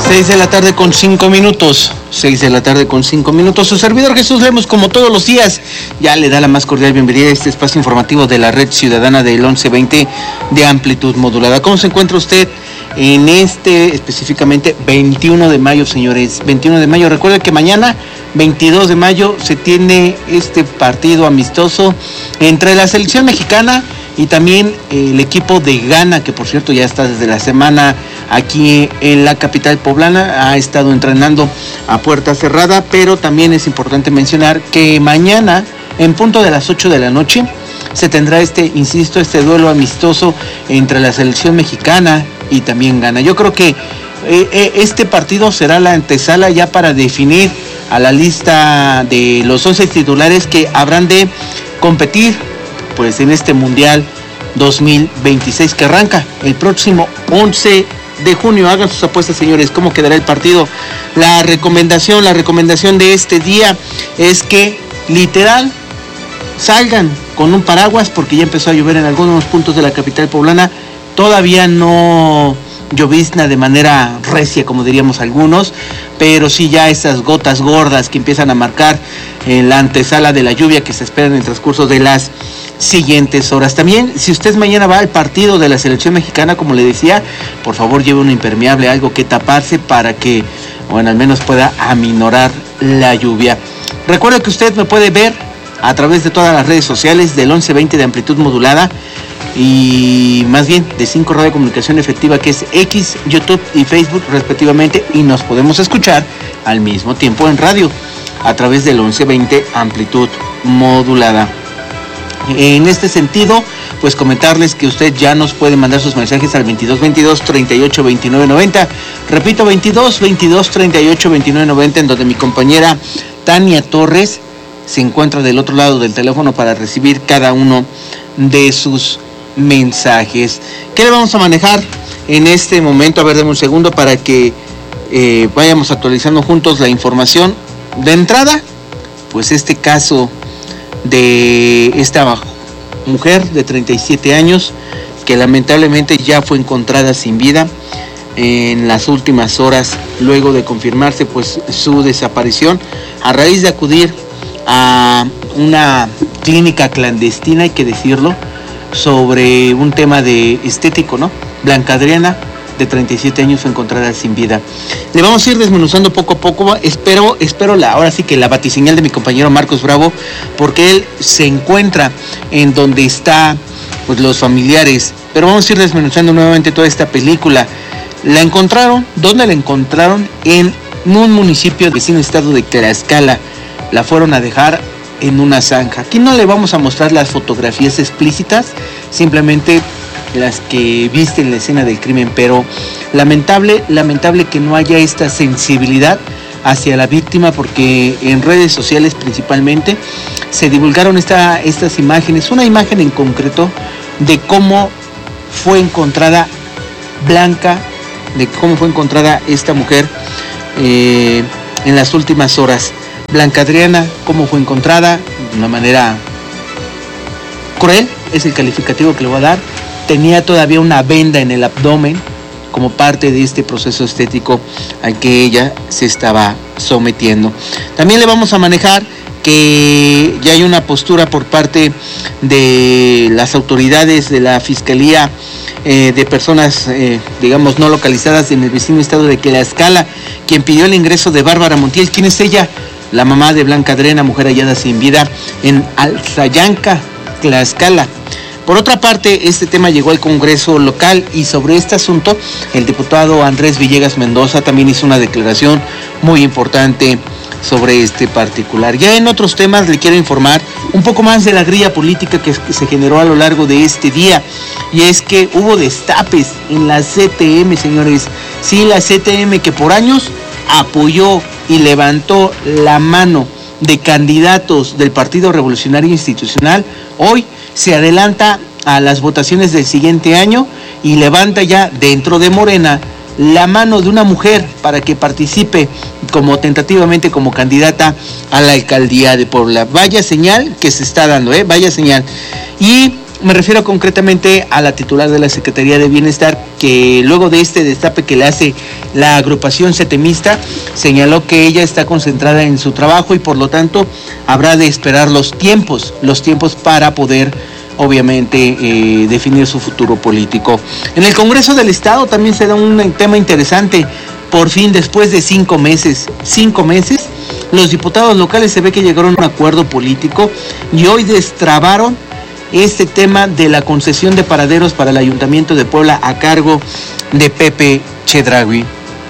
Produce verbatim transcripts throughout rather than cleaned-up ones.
seis de la tarde con cinco minutos. seis de la tarde con cinco minutos. Su servidor Jesús Lemos, como todos los días, ya le da la más cordial bienvenida a este espacio informativo de la Red Ciudadana del once veinte de amplitud modulada. ¿Cómo se encuentra usted en este específicamente veintiuno de mayo, señores? veintiuno de mayo. Recuerden que mañana, veintidós de mayo, se tiene este partido amistoso entre la selección mexicana y también el equipo de Ghana, que por cierto ya está desde la semana aquí en la capital poblana, ha estado entrenando a puerta cerrada, pero también es importante mencionar que mañana, en punto de las ocho de la noche, se tendrá este, insisto, este duelo amistoso entre la selección mexicana y también Ghana. Yo creo que eh, este partido será la antesala ya para definir a la lista de los once titulares que habrán de competir pues en este Mundial dos mil veintiséis que arranca el próximo once de junio. Hagan sus apuestas, señores. ¿Cómo quedará el partido? La recomendación, la recomendación de este día es que literal salgan con un paraguas, porque ya empezó a llover en algunos puntos de la capital poblana. Todavía no llovizna de manera recia, como diríamos algunos, pero sí ya esas gotas gordas que empiezan a marcar en la antesala de la lluvia que se espera en el transcurso de las siguientes horas. También, si usted mañana va al partido de la selección mexicana, como le decía, por favor lleve un impermeable, algo que taparse para que, bueno, al menos pueda aminorar la lluvia. Recuerde que usted me puede ver a través de todas las redes sociales del once veinte de amplitud modulada, y más bien de cinco Radio Comunicación Efectiva, que es X, YouTube y Facebook respectivamente, y nos podemos escuchar al mismo tiempo en radio a través del once veinte amplitud modulada. En este sentido, pues comentarles que usted ya nos puede mandar sus mensajes al veintidós veintidós treinta y ocho veintinueve noventa. Repito, veintidós veintidós treinta y ocho veintinueve noventa, en donde mi compañera Tania Torres se encuentra del otro lado del teléfono para recibir cada uno de sus mensajes. ¿Qué le vamos a manejar en este momento? A ver, deme un segundo para que eh, vayamos actualizando juntos la información. De entrada, pues este caso de esta mujer de treinta y siete años que lamentablemente ya fue encontrada sin vida en las últimas horas, luego de confirmarse pues su desaparición a raíz de acudir a una clínica clandestina, hay que decirlo, sobre un tema de estético, ¿no? Blanca Adriana, de treinta y siete años, fue encontrada sin vida. Le vamos a ir desmenuzando poco a poco. Espero, espero la, ahora sí que la batiseñal de mi compañero Marcos Bravo, porque él se encuentra en donde está pues los familiares. Pero vamos a ir desmenuzando nuevamente toda esta película. La encontraron, ¿dónde la encontraron? En un municipio vecino estado de Tlaxcala. La fueron a dejar en una zanja. Aquí no le vamos a mostrar las fotografías explícitas, simplemente las que viste en la escena del crimen, pero lamentable, lamentable que no haya esta sensibilidad hacia la víctima, porque en redes sociales principalmente se divulgaron esta, estas imágenes, una imagen en concreto de cómo fue encontrada Blanca, de cómo fue encontrada esta mujer eh, en las últimas horas. Blanca Adriana, cómo fue encontrada de una manera cruel, es el calificativo que le voy a dar. Tenía todavía una venda en el abdomen como parte de este proceso estético al que ella se estaba sometiendo. También le vamos a manejar que ya hay una postura por parte de las autoridades de la Fiscalía eh, de personas, eh, digamos, no localizadas en el vecino estado de Tlaxcala, quien pidió el ingreso de Bárbara Montiel. ¿Quién es ella? La mamá de Blanca Adriana, mujer hallada sin vida en Alzayanca, Tlaxcala. Por otra parte, este tema llegó al Congreso local y sobre este asunto el diputado Andrés Villegas Mendoza también hizo una declaración muy importante sobre este particular. Ya en otros temas le quiero informar un poco más de la grilla política que se generó a lo largo de este día, y es que hubo destapes en la C T M, señores. Sí, la C T M, que por años apoyó y levantó la mano de candidatos del Partido Revolucionario Institucional, hoy se adelanta a las votaciones del siguiente año y levanta ya dentro de Morena la mano de una mujer para que participe como tentativamente como candidata a la alcaldía de Puebla. Vaya señal que se está dando, ¿eh? Vaya señal. Y Me refiero concretamente a la titular de la Secretaría de Bienestar, que luego de este destape que le hace la agrupación setemista, señaló que ella está concentrada en su trabajo y por lo tanto habrá de esperar los tiempos, los tiempos para poder obviamente eh, definir su futuro político. En el Congreso del Estado también se da un tema interesante. Por fin, después de cinco meses, cinco meses, los diputados locales se ve que llegaron a un acuerdo político y hoy destrabaron este tema de la concesión de paraderos para el Ayuntamiento de Puebla a cargo de Pepe Chedraui.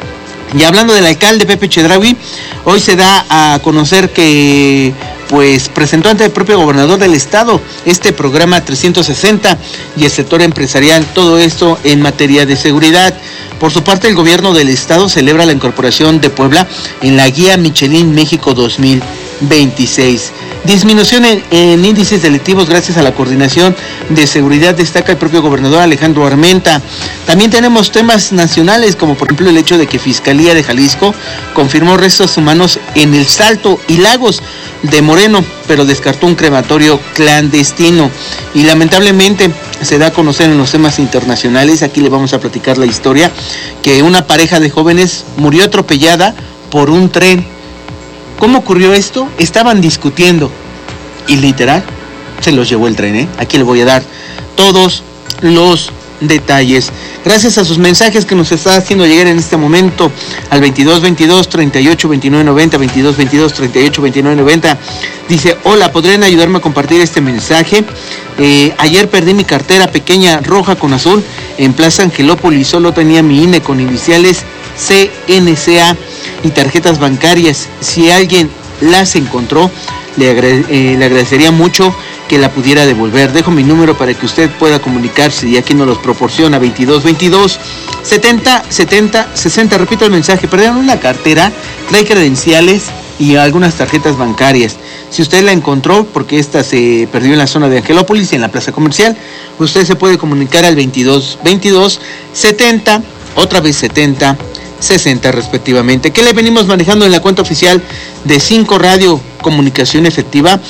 Y hablando del alcalde Pepe Chedraui, hoy se da a conocer que pues presentó ante el propio gobernador del estado este programa trescientos sesenta y el sector empresarial, todo esto en materia de seguridad. Por su parte, el gobierno del estado celebra la incorporación de Puebla en la guía Michelin México dos mil veintiséis. Disminución en, en índices delictivos gracias a la coordinación de seguridad, destaca el propio gobernador Alejandro Armenta. También tenemos temas nacionales, como por ejemplo el hecho de que Fiscalía de Jalisco confirmó restos humanos en El Salto y Lagos de Moreno, pero descartó un crematorio clandestino. Y lamentablemente se da a conocer en los temas internacionales, aquí le vamos a platicar la historia, que una pareja de jóvenes murió atropellada por un tren. ¿Cómo ocurrió esto? Estaban discutiendo y literal se los llevó el tren, ¿eh? Aquí le voy a dar todos los detalles. Gracias a sus mensajes que nos está haciendo llegar en este momento al veintidós veintidós treinta y ocho veintinueve noventa, veintidós veintidós treinta y ocho veintinueve noventa. Dice: hola, ¿podrían ayudarme a compartir este mensaje? Eh, ayer perdí mi cartera pequeña roja con azul en Plaza Angelópolis, solo tenía mi I N E con iniciales C N C A y tarjetas bancarias. Si alguien las encontró, le, agrade, eh, le agradecería mucho que la pudiera devolver. Dejo mi número para que usted pueda comunicarse y aquí nos los proporciona: veintidós veintidós setenta setenta sesenta. Repito el mensaje: perdieron una cartera, trae credenciales y algunas tarjetas bancarias. Si usted la encontró, porque esta se perdió en la zona de Angelópolis, en la plaza comercial, usted se puede comunicar al veintidós veintidós setenta, otra vez setenta sesenta respectivamente. ¿Qué le venimos manejando en la cuenta oficial de cinco Radio Comunicación Efectiva?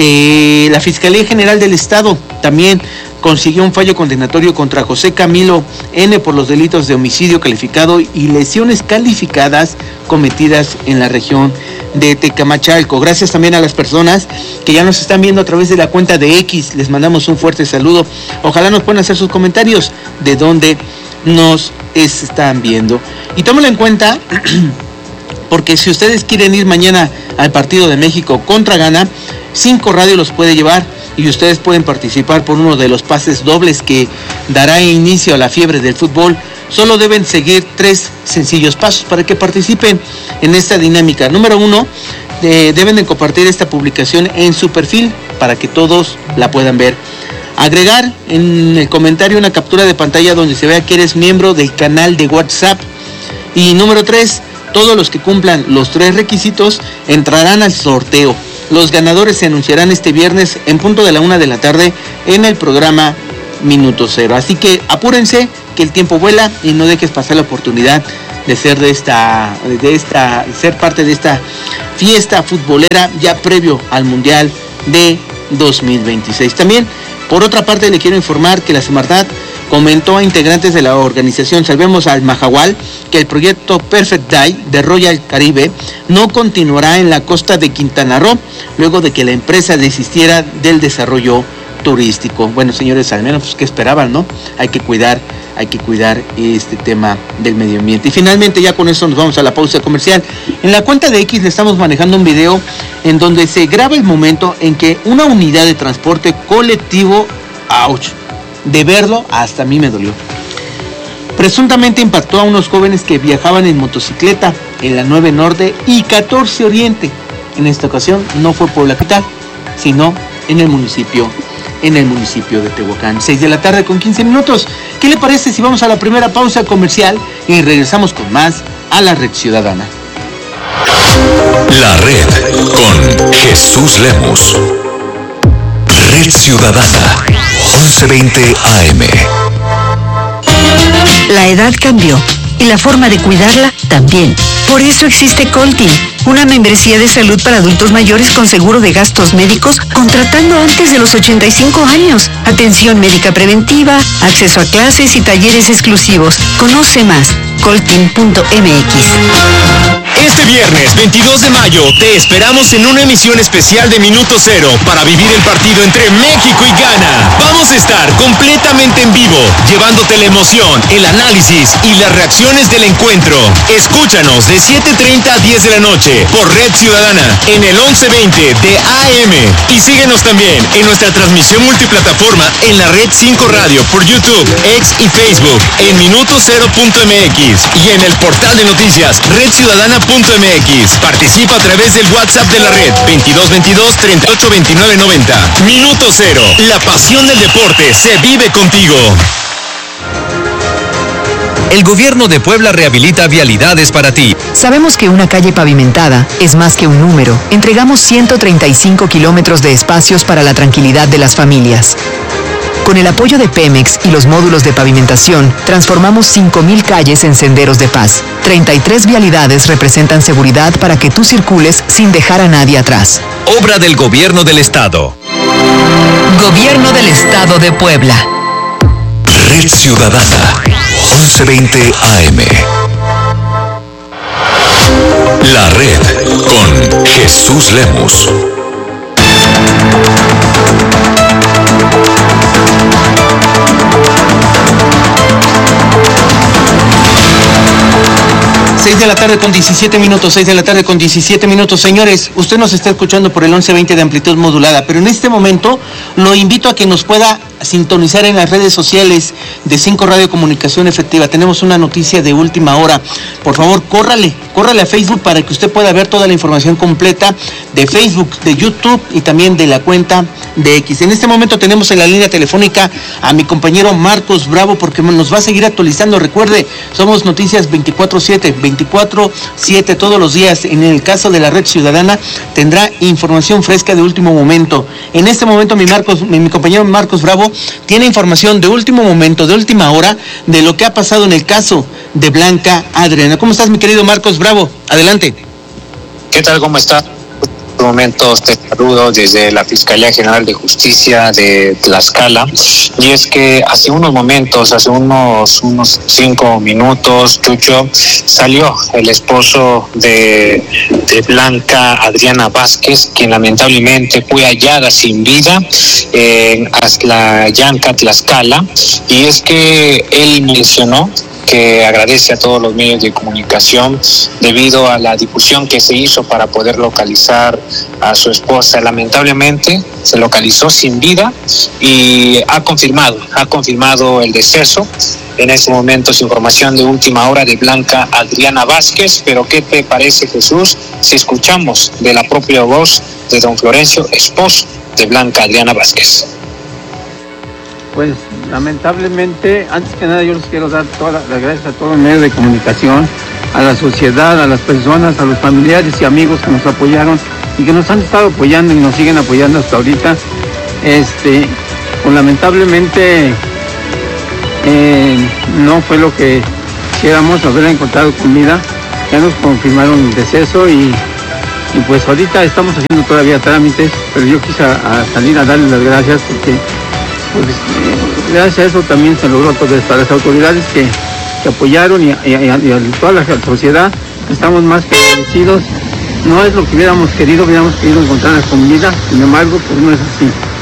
Que la Fiscalía General del Estado también consiguió un fallo condenatorio contra José Camilo N. por los delitos de homicidio calificado y lesiones calificadas cometidas en la región de Tecamachalco. Gracias también a las personas que ya nos están viendo a través de la cuenta de X. Les mandamos un fuerte saludo. Ojalá nos puedan hacer sus comentarios de dónde nos están viendo. Y tómenlo en cuenta, porque si ustedes quieren ir mañana al partido de México contra Ghana, cinco Radio los puede llevar y ustedes pueden participar por uno de los pases dobles que dará inicio a la fiebre del fútbol. Solo deben seguir tres sencillos pasos para que participen en esta dinámica. Número uno, de, deben de compartir esta publicación en su perfil para que todos la puedan ver. Agregar en el comentario una captura de pantalla donde se vea que eres miembro del canal de WhatsApp. Y número tres, todos los que cumplan los tres requisitos entrarán al sorteo. Los ganadores se anunciarán este viernes en punto de la una de la tarde en el programa Minuto Cero. Así que apúrense, que el tiempo vuela y no dejes pasar la oportunidad de ser de esta, de esta, ser parte de esta fiesta futbolera ya previo al Mundial de dos mil veintiséis. También, por otra parte, le quiero informar que la Semarnat comentó a integrantes de la organización Salvemos al Mahahual que el proyecto Perfect Day de Royal Caribe no continuará en la costa de Quintana Roo luego de que la empresa desistiera del desarrollo turístico. Bueno, señores, al menos pues, ¿qué esperaban, no? Hay que cuidar, hay que cuidar este tema del medio ambiente. Y finalmente, ya con eso nos vamos a la pausa comercial. En la cuenta de X le estamos manejando un video en donde se graba el momento en que una unidad de transporte colectivo, ouch, de verlo hasta a mí me dolió, presuntamente impactó a unos jóvenes que viajaban en motocicleta en la nueve Norte y catorce Oriente. En esta ocasión no fue por la capital, sino en el municipio en el municipio de Tehuacán. seis de la tarde con quince minutos. ¿Qué le parece si vamos a la primera pausa comercial y regresamos con más a la Red Ciudadana? La Red con Jesús Lemos. Red Ciudadana, once veinte A M. La edad cambió y la forma de cuidarla también. Por eso existe Coltin, una membresía de salud para adultos mayores con seguro de gastos médicos contratando antes de los ochenta y cinco años. Atención médica preventiva, acceso a clases y talleres exclusivos. Conoce más, coltin punto m x. Este viernes veintidós de mayo te esperamos en una emisión especial de Minuto Cero para vivir el partido entre México y Ghana. Vamos a estar completamente en vivo, llevándote la emoción, el análisis y las reacciones del encuentro. Escúchanos de siete treinta a diez de la noche por Red Ciudadana en el once veinte de A M. Y síguenos también en nuestra transmisión multiplataforma en la Red cinco Radio por YouTube, X y Facebook en minuto cero punto m x y en el portal de noticias red ciudadana punto m x. Participa a través del WhatsApp de la red veintidós veintidós treinta y ocho veintinueve noventa. Minuto Cero, la pasión del deporte se vive contigo. El gobierno de Puebla rehabilita vialidades para ti. Sabemos que una calle pavimentada es más que un número. Entregamos ciento treinta y cinco kilómetros de espacios para la tranquilidad de las familias. Con el apoyo de Pemex y los módulos de pavimentación, transformamos cinco mil calles en senderos de paz. treinta y tres vialidades representan seguridad para que tú circules sin dejar a nadie atrás. Obra del Gobierno del Estado. Gobierno del Estado de Puebla. Red Ciudadana, once veinte A M. La Red con Jesús Lemos. seis de la tarde con diecisiete minutos, seis de la tarde con diecisiete minutos. Señores, usted nos está escuchando por el once veinte de amplitud modulada, pero en este momento lo invito a que nos pueda sintonizar en las redes sociales de cinco Radio Comunicación Efectiva. Tenemos una noticia de última hora. Por favor, córrale, córrale a Facebook para que usted pueda ver toda la información completa de Facebook, de YouTube y también de la cuenta de X. En este momento tenemos en la línea telefónica a mi compañero Marcos Bravo, porque nos va a seguir actualizando. Recuerde, somos Noticias veinticuatro siete, veinticuatro siete todos los días. En el caso de la Red Ciudadana, tendrá información fresca de último momento. En este momento mi Marcos, mi, mi compañero Marcos Bravo tiene información de último momento, de última hora, de lo que ha pasado en el caso de Blanca Adriana. ¿Cómo estás, mi querido Marcos Bravo? Adelante. ¿Qué tal? ¿Cómo estás? En momentos te saludo desde la Fiscalía General de Justicia de Tlaxcala, y es que hace unos momentos, hace unos unos cinco minutos, Chucho, salió el esposo de, de Blanca Adriana Vázquez, quien lamentablemente fue hallada sin vida en Aztlayanca, Tlaxcala, y es que él mencionó que agradece a todos los medios de comunicación debido a la difusión que se hizo para poder localizar a su esposa. Lamentablemente se localizó sin vida y ha confirmado, ha confirmado el deceso. En este momento es información de última hora de Blanca Adriana Vázquez, pero ¿qué te parece, Jesús, si escuchamos de la propia voz de don Florencio, esposo de Blanca Adriana Vázquez? Pues lamentablemente, antes que nada yo les quiero dar todas las gracias a todos los medios de comunicación, a la sociedad, a las personas, a los familiares y amigos que nos apoyaron y que nos han estado apoyando y nos siguen apoyando hasta ahorita. Este, pues lamentablemente eh, no fue lo que quisiéramos, haber encontrado con vida. Ya nos confirmaron el deceso y, y pues ahorita estamos haciendo todavía trámites, pero yo quise a, a salir a darles las gracias porque pues eh, gracias a eso también se logró todo esto. A las autoridades que, que apoyaron y, y, y, a, y a toda la sociedad estamos más que agradecidos. No es lo que hubiéramos querido, hubiéramos querido encontrar a la comunidad, sin embargo, pues no es así.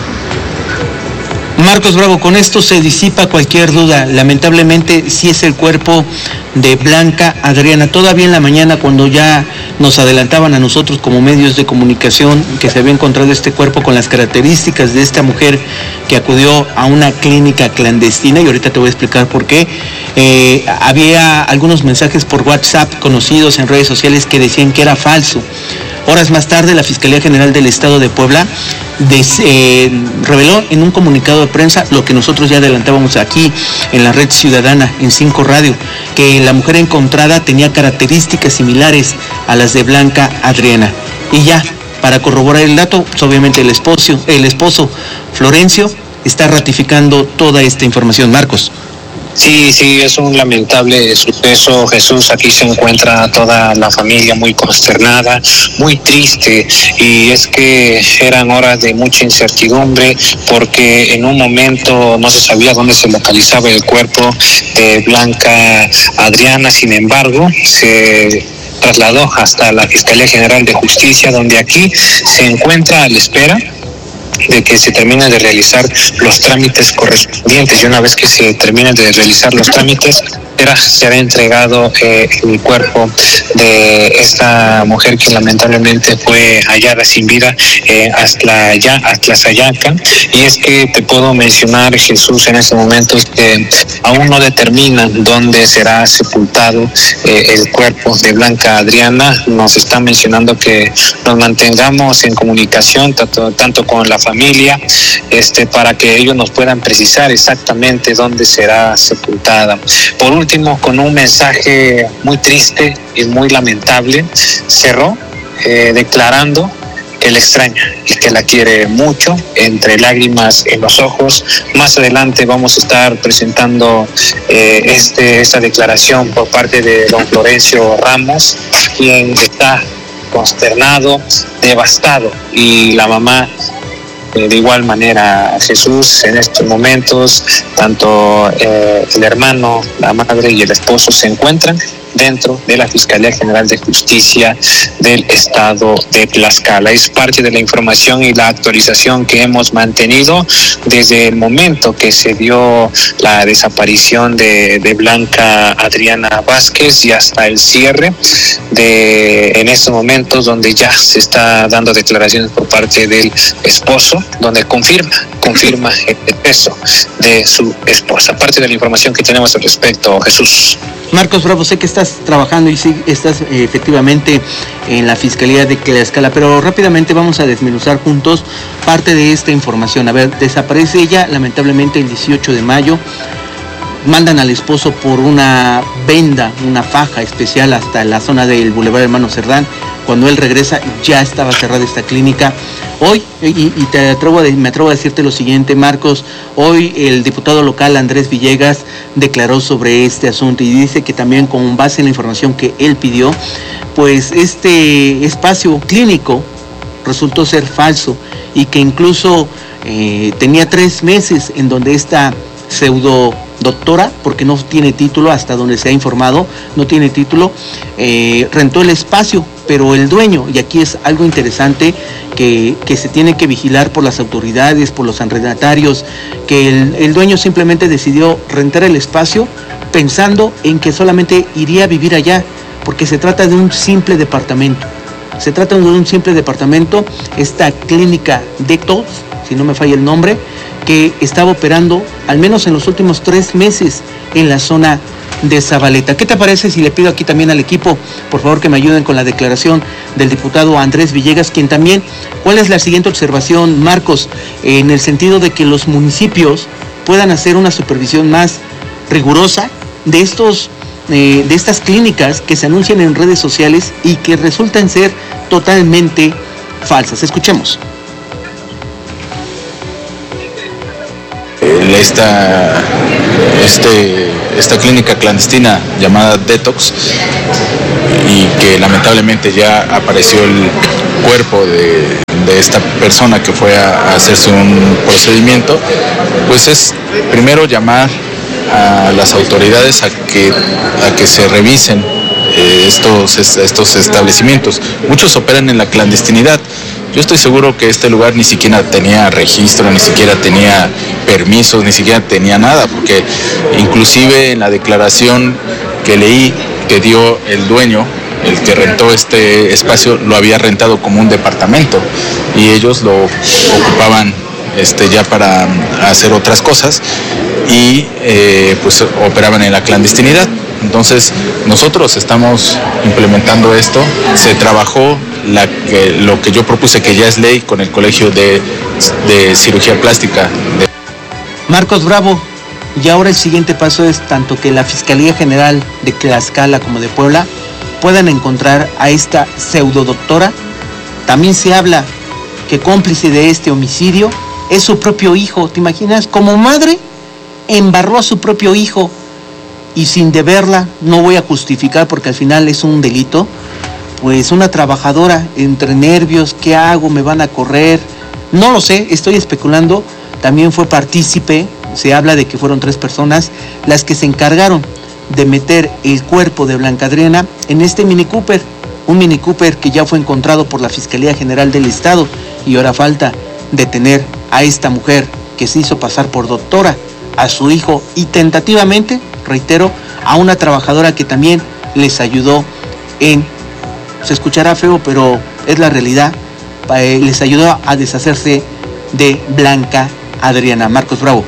Marcos Bravo, con esto se disipa cualquier duda. Lamentablemente sí es el cuerpo de Blanca Adriana. Todavía en la mañana, cuando ya nos adelantaban a nosotros como medios de comunicación que se había encontrado este cuerpo con las características de esta mujer que acudió a una clínica clandestina, y ahorita te voy a explicar por qué, eh, había algunos mensajes por WhatsApp conocidos en redes sociales que decían que era falso. Horas más tarde, la Fiscalía General del Estado de Puebla des, eh, reveló en un comunicado de prensa lo que nosotros ya adelantábamos aquí en la Red Ciudadana, en cinco Radio, que la mujer encontrada tenía características similares a las de Blanca Adriana. Y ya, para corroborar el dato, pues obviamente el esposo, el esposo Florencio está ratificando toda esta información. Marcos. Sí, sí, es un lamentable suceso, Jesús. Aquí se encuentra toda la familia muy consternada, muy triste, y es que eran horas de mucha incertidumbre porque en un momento no se sabía dónde se localizaba el cuerpo de Blanca Adriana. Sin embargo, se trasladó hasta la Fiscalía General de Justicia, donde aquí se encuentra a la espera de que se terminen de realizar los trámites correspondientes, y una vez que se terminen de realizar los trámites será, será entregado eh, el cuerpo de esta mujer que lamentablemente fue hallada sin vida eh, hasta allá, hasta Sayaca. Y es que te puedo mencionar, Jesús, en este momento que aún no determinan dónde será sepultado eh, el cuerpo de Blanca Adriana. Nos están mencionando que nos mantengamos en comunicación tanto, tanto con la familia, este, para que ellos nos puedan precisar exactamente dónde será sepultada. Por último, con un mensaje muy triste y muy lamentable, cerró eh, declarando que la extraña y que la quiere mucho, entre lágrimas en los ojos. Más adelante vamos a estar presentando eh, este, esta declaración por parte de don Florencio Ramos, quien está consternado, devastado, y la mamá de igual manera. Jesús, en estos momentos tanto eh, el hermano, la madre y el esposo se encuentran dentro de la Fiscalía General de Justicia del Estado de Tlaxcala. Es parte de la información y la actualización que hemos mantenido desde el momento que se dio la desaparición de, de Blanca Adriana Vázquez y hasta el cierre de en estos momentos, donde ya se está dando declaraciones por parte del esposo, donde confirma, confirma el peso de su esposa. Parte de la información que tenemos al respecto, Jesús. Marcos Bravo, sé que estás trabajando y sí, estás eh, efectivamente en la Fiscalía de Tlaxcala, pero rápidamente vamos a desmenuzar juntos parte de esta información. A ver, desaparece ella lamentablemente el dieciocho de mayo, mandan al esposo por una venda, una faja especial hasta la zona del Boulevard Hermano Cerdán. Cuando él regresa ya estaba cerrada esta clínica. Hoy, y, y te atrevo a, me atrevo a decirte lo siguiente, Marcos, hoy el diputado local Andrés Villegas declaró sobre este asunto y dice que también con base en la información que él pidió, pues este espacio clínico resultó ser falso y que incluso eh, tenía tres meses en donde esta pseudo doctora, porque no tiene título, hasta donde se ha informado, no tiene título, eh, rentó el espacio, pero el dueño, y aquí es algo interesante que, que se tiene que vigilar por las autoridades, por los arrendatarios, que el, el dueño simplemente decidió rentar el espacio pensando en que solamente iría a vivir allá, porque se trata de un simple departamento, se trata de un simple departamento, esta clínica Detox, si no me falla el nombre, que estaba operando al menos en los últimos tres meses en la zona de Zabaleta. ¿Qué te parece si le pido aquí también al equipo, por favor, que me ayuden con la declaración del diputado Andrés Villegas, quien también, cuál es la siguiente observación, Marcos, en el sentido de que los municipios puedan hacer una supervisión más rigurosa de estos eh, de estas clínicas que se anuncian en redes sociales y que resultan ser totalmente falsas? Escuchemos. Esta, este, esta clínica clandestina llamada Detox, y que lamentablemente ya apareció el cuerpo de, de esta persona que fue a, a hacerse un procedimiento, pues es primero llamar a las autoridades a que, a que se revisen eh, estos, estos establecimientos. Muchos operan en la clandestinidad. Yo estoy seguro que este lugar ni siquiera tenía registro, ni siquiera tenía permisos, ni siquiera tenía nada, porque inclusive en la declaración que leí que dio el dueño, el que rentó este espacio, lo había rentado como un departamento y ellos lo ocupaban este, ya para hacer otras cosas y eh, pues operaban en la clandestinidad. Entonces nosotros estamos implementando esto, se trabajó la que, lo que yo propuse, que ya es ley, con el Colegio de, de Cirugía Plástica. De... Marcos Bravo, y ahora el siguiente paso es tanto que la Fiscalía General de Tlaxcala como de Puebla puedan encontrar a esta pseudo doctora. También se habla que cómplice de este homicidio es su propio hijo. ¿Te imaginas? Como madre embarró a su propio hijo y sin deberla, no voy a justificar porque al final es un delito, pues una trabajadora entre nervios, ¿qué hago? ¿Me van a correr? No lo sé, estoy especulando, también fue partícipe, se habla de que fueron tres personas las que se encargaron de meter el cuerpo de Blanca Adriana en este Mini Cooper, un Mini Cooper que ya fue encontrado por la Fiscalía General del Estado y ahora falta detener a esta mujer que se hizo pasar por doctora, a su hijo y tentativamente, reitero, a una trabajadora que también les ayudó en, se escuchará feo, pero es la realidad, eh, les ayudó a deshacerse de Blanca Adriana. Marcos Bravo.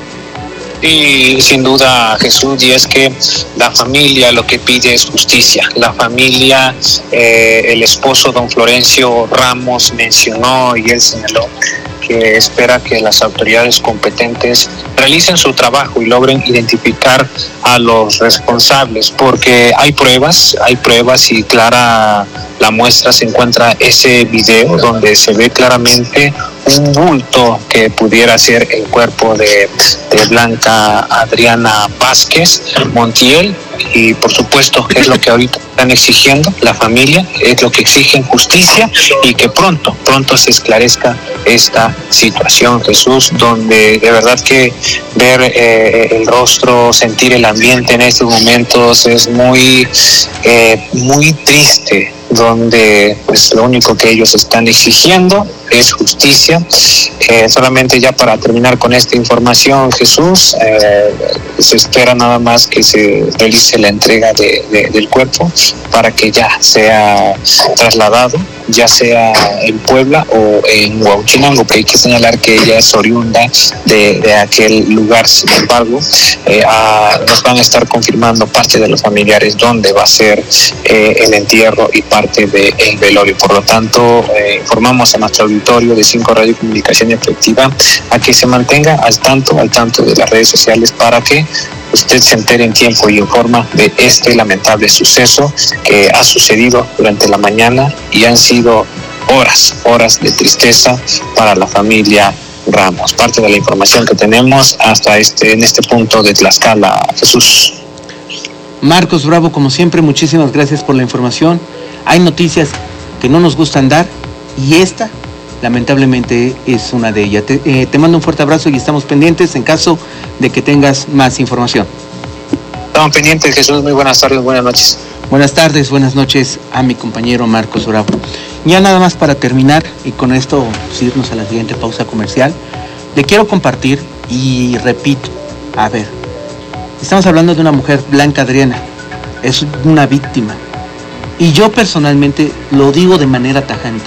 Y sin duda, Jesús, y es que la familia lo que pide es justicia. La familia, eh, el esposo don Florencio Ramos mencionó y él señaló que espera que las autoridades competentes realicen su trabajo y logren identificar a los responsables, porque hay pruebas, hay pruebas y clara la muestra se encuentra ese video donde se ve claramente un bulto que pudiera ser el cuerpo de, de Blanca Adriana Vázquez Montiel, y por supuesto es lo que ahorita están exigiendo la familia, es lo que exigen justicia y que pronto, pronto se esclarezca esta situación, Jesús, donde de verdad que ver eh, el rostro, sentir el ambiente en estos momentos es muy, eh, muy triste, donde pues lo único que ellos están exigiendo es justicia. Eh, solamente ya para terminar con esta información, Jesús, eh, se espera nada más que se realice la entrega de, de, del cuerpo para que ya sea trasladado, ya sea en Puebla o en Huauchinango, porque hay que señalar que ella es oriunda de, de aquel lugar. Sin embargo, eh, a, nos van a estar confirmando parte de los familiares dónde va a ser eh, el entierro y parte del velorio. Por lo tanto, eh, informamos a nuestro auditorio de Cinco Radio Comunicación Efectiva a que se mantenga al tanto, al tanto de las redes sociales para que usted se entere en tiempo y en forma de este lamentable suceso que ha sucedido durante la mañana y han sido horas, horas de tristeza para la familia Ramos. Parte de la información que tenemos hasta este en este punto de Tlaxcala, Jesús. Marcos Bravo, como siempre, muchísimas gracias por la información. Hay noticias que no nos gustan dar y esta lamentablemente es una de ellas. Te, eh, te mando un fuerte abrazo y estamos pendientes en caso de que tengas más información. Estamos pendientes, Jesús. Muy buenas tardes, buenas noches. Buenas tardes, buenas noches a mi compañero Marcos Bravo. Ya nada más para terminar y con esto irnos a la siguiente pausa comercial, le quiero compartir y repito, a ver, estamos hablando de una mujer, Blanca Adriana, es una víctima y yo personalmente lo digo de manera tajante.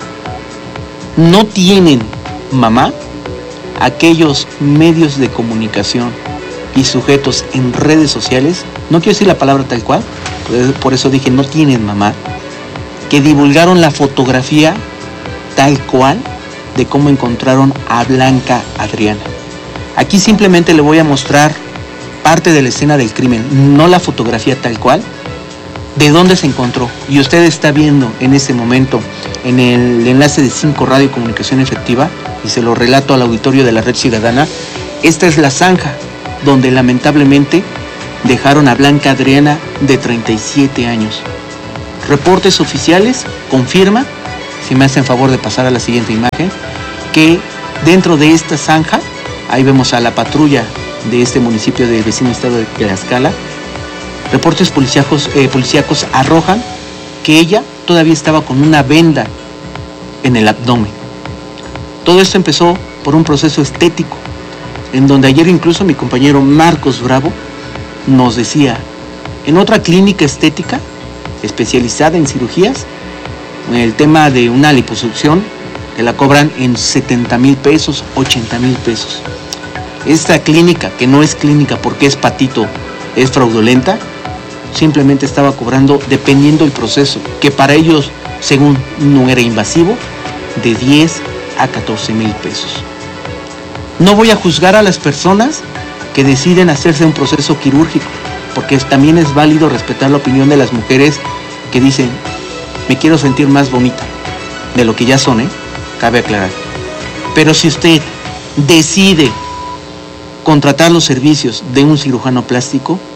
No tienen mamá aquellos medios de comunicación y sujetos en redes sociales, no quiero decir la palabra tal cual, por eso dije no tienen mamá, que divulgaron la fotografía tal cual de cómo encontraron a Blanca Adriana. Aquí simplemente le voy a mostrar parte de la escena del crimen, no la fotografía tal cual, de dónde se encontró. Y usted está viendo en este momento en el enlace de Cinco Radio Comunicación Efectiva, y se lo relato al auditorio de la Red Ciudadana, esta es la zanja donde lamentablemente dejaron a Blanca Adriana de treinta y siete años. Reportes oficiales confirman, si me hacen favor de pasar a la siguiente imagen, que dentro de esta zanja, ahí vemos a la patrulla de este municipio del vecino estado de Tlaxcala, reportes policíacos, eh, policíacos arrojan que ella todavía estaba con una venda en el abdomen. Todo esto empezó por un proceso estético, en donde ayer incluso mi compañero Marcos Bravo nos decía, en otra clínica estética especializada en cirugías, en el tema de una liposucción, que la cobran en setenta mil pesos, ochenta mil pesos. Esta clínica, que no es clínica porque es patito, es fraudulenta, simplemente estaba cobrando, dependiendo del proceso, que para ellos, según no era invasivo, de diez a catorce mil pesos. No voy a juzgar a las personas que deciden hacerse un proceso quirúrgico, porque también es válido respetar la opinión de las mujeres que dicen, me quiero sentir más bonita de lo que ya son, ¿eh? Cabe aclarar. Pero si usted decide contratar los servicios de un cirujano plástico,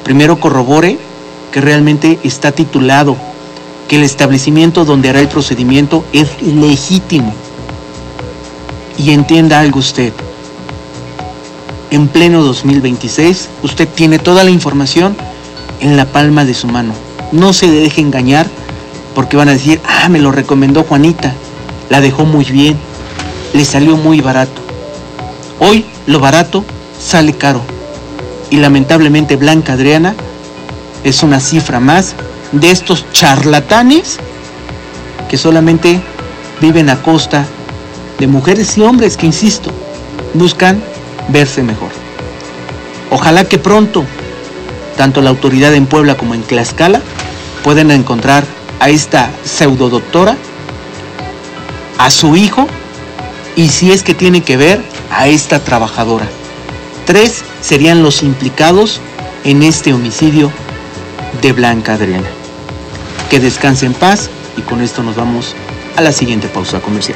primero corrobore que realmente está titulado, que el establecimiento donde hará el procedimiento es legítimo. Y entienda algo usted, en pleno dos mil veintiséis, usted tiene toda la información en la palma de su mano. No se deje engañar porque van a decir, ah, me lo recomendó Juanita, la dejó muy bien, le salió muy barato. Hoy lo barato sale caro y lamentablemente Blanca Adriana es una cifra más de estos charlatanes que solamente viven a costa de mujeres y hombres que, insisto, buscan verse mejor. Ojalá que pronto, tanto la autoridad en Puebla como en Tlaxcala, puedan encontrar a esta pseudodoctora, a su hijo, y si es que tiene que ver, a esta trabajadora. Tres serían los implicados en este homicidio de Blanca Adriana. Que descanse en paz, y con esto nos vamos a la siguiente pausa comercial.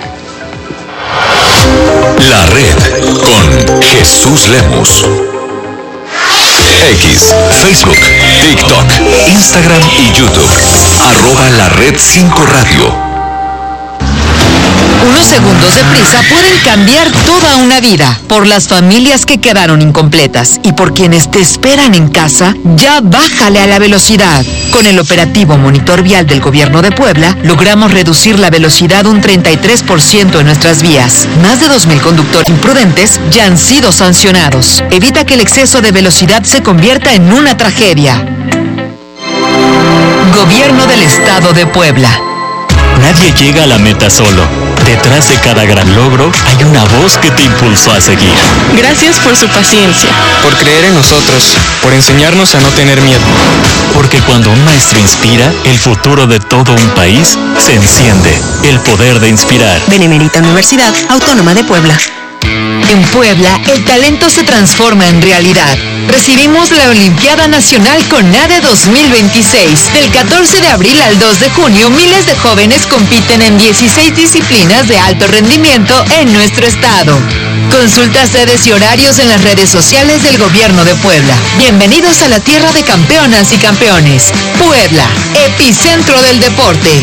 La Red con Jesús Lemos. X, Facebook, TikTok, Instagram y YouTube. Arroba La Red cinco Radio. Unos segundos de prisa pueden cambiar toda una vida. Por las familias que quedaron incompletas y por quienes te esperan en casa, ya bájale a la velocidad. Con el operativo Monitor Vial del Gobierno de Puebla, logramos reducir la velocidad un treinta y tres por ciento en nuestras vías. Más de dos mil conductores imprudentes ya han sido sancionados. Evita que el exceso de velocidad se convierta en una tragedia. Gobierno del Estado de Puebla. Nadie llega a la meta solo. Detrás de cada gran logro hay una voz que te impulsó a seguir. Gracias por su paciencia. Por creer en nosotros. Por enseñarnos a no tener miedo. Porque cuando un maestro inspira, el futuro de todo un país se enciende. El poder de inspirar. Benemérita Universidad Autónoma de Puebla. En Puebla, el talento se transforma en realidad. Recibimos la Olimpiada Nacional CONADE dos mil veintiséis. Del catorce de abril al dos de junio, miles de jóvenes compiten en dieciséis disciplinas de alto rendimiento en nuestro estado. Consulta sedes y horarios en las redes sociales del Gobierno de Puebla. Bienvenidos a la tierra de campeonas y campeones. Puebla, epicentro del deporte.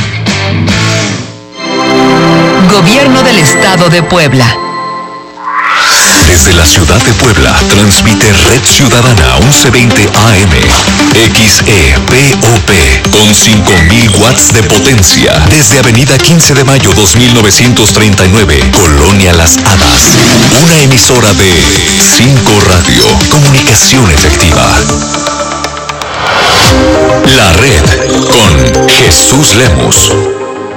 Gobierno del Estado de Puebla. Desde la ciudad de Puebla, transmite Red Ciudadana once veinte A M, X E P O P, con cinco mil watts de potencia, desde Avenida quince de mayo dos mil novecientos treinta y nueve, Colonia Las Hadas. Una emisora de cinco Radio, comunicación efectiva. La Red con Jesús Lemos.